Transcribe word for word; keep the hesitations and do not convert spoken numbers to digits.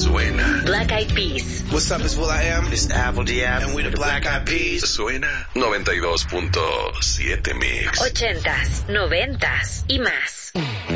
Suena. Black Eyed Peas. What's up, it's will.i.am. It's Apple D M. And we the Black Eyed Peas. Suena noventa y dos punto siete Mix. Ochentas, noventas y más.